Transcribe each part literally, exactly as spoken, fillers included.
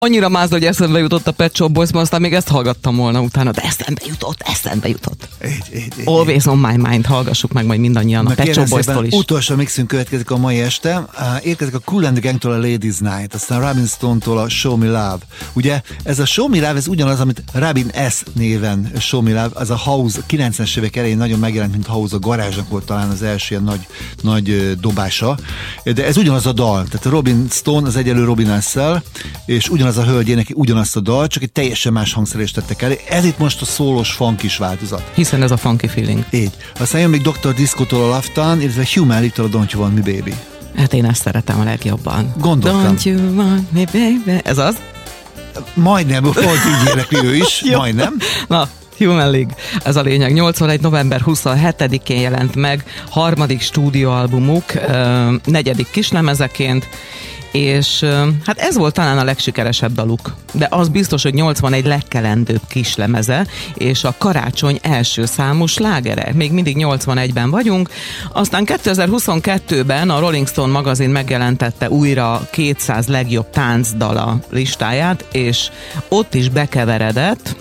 Annyira máz, hogy eszembe jutott a Pet Shop Boys, aztán még ezt hallgattam volna utána, de eszembe jutott, eszembe jutott. Így, így, így. Always on my mind, hallgassuk meg majd mindannyian a Pet Shop Boys-tól is. Utolsó mixünk következik a mai este. Érkezik a Kool and the Gang-től a Ladies Night, aztán Robin Stone-tól a Show Me Love. Ugye ez a Show Me Love, ez ugyanaz, amit Robin S. néven Show Me Love, az a House kilencvenes évek elején nagyon megjelent, mint House, a Garázsnak volt talán az első ilyen nagy, nagy dobása. De ez ugyanaz a dal, tehát Robin Stone az egyelő Robin S-szel, és ugyanaz a hölgy énekli ugyanazt a dal, csak egy teljesen más hangszerést tettek el. Ez itt most a szólós funkis változat. Hiszen ez a funky feeling. Így. Aztán jön még doktor Disco-tól a Love Town, illetve Human League-től a Don't You Want Me Baby. Hát én ezt szeretem a legjobban. Gondoltam. Don't you want me baby. Ez az? Majdnem, volt így énekli ő is, majdnem. Na, Human League. Ez a lényeg. nyolcvanegy november huszonhetedikén jelent meg harmadik stúdióalbumuk, negyedik kislemezeként, és hát ez volt talán a legsikeresebb daluk, de az biztos, hogy nyolcvanegy legkelendőbb kislemeze, és a karácsony első számú slágere. Még mindig nyolcvanegyben vagyunk, aztán kétezer-huszonkettőben a Rolling Stone magazin megjelentette újra kétszáz legjobb táncdala listáját, és ott is bekeveredett,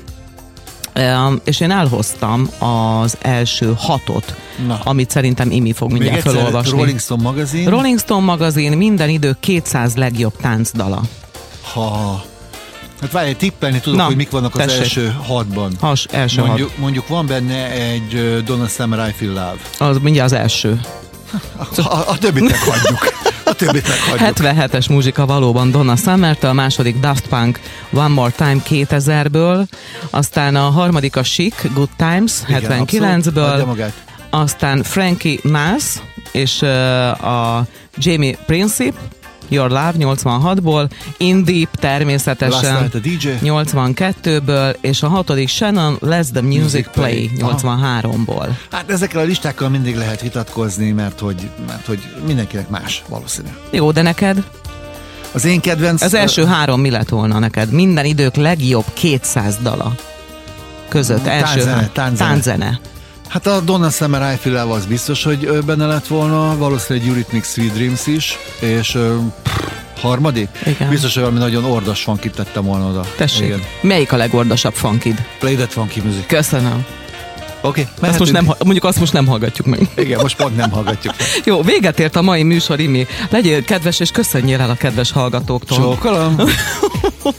és én elhoztam az első hatot, na, amit szerintem Imi fog mindjárt felolvasni. Rolling Stone magazin. Rolling Stone magazin, minden idő kétszáz legjobb táncdala. Ha, hát várj, tippelni tudok, na, hogy mik vannak tessék. Az első hatban. Has, első mondjuk, hat. Mondjuk van benne egy Donna Summer, I Feel Love. Az mindjárt az első. A, a, a többit meghagyjuk. A többit meghagyjuk. hetvenhetes muzsika valóban Donna Summer-től, a második Daft Punk One More Time kétezerből, aztán a harmadik a Chic, Good Times, igen, hetvenkilencből, aztán Frankie Mas és uh, a Jamie Principe, Your Love nyolcvanhatból, In Deep természetesen nyolcvankettőből, és a hatodik Shannon Let the Music, Music Play nyolcvanháromból. Hát ezekkel a listákkal mindig lehet vitatkozni, mert hogy, mert hogy mindenkinek más valószínű. Jó, de neked? Az én kedvenc... Az első három mi lett volna neked? Minden idők legjobb kétszáz dala között. Első tánzene, tánzene. tánzene. Hát a Donna Summer, I Feel Love az biztos, hogy benne lett volna, valószínűleg Eurythmics Sweet Dreams is, és pff, harmadik? Igen. Biztos, hogy valami nagyon ordas funkit tettem volna oda. Tessék, igen. Melyik a legordasabb funkid? Play That Funky Music. Köszönöm. Oké, okay, most nem, mondjuk azt most nem hallgatjuk meg. Igen, most pont nem hallgatjuk meg. Jó, véget ért a mai műsor, Imi. Legyél kedves, és köszönjél el a kedves hallgatóktól. Csókolom.